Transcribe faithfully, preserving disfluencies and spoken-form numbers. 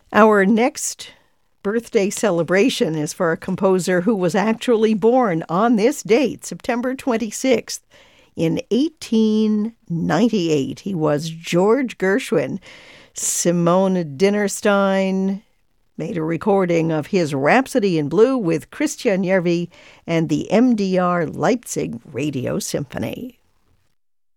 Our next birthday celebration is for a composer who was actually born on this date, September twenty-sixth, in eighteen ninety-eight. He was George Gershwin. Simone Dinnerstein made a recording of his Rhapsody in Blue with Christian Järvi and the M D R Leipzig Radio Symphony.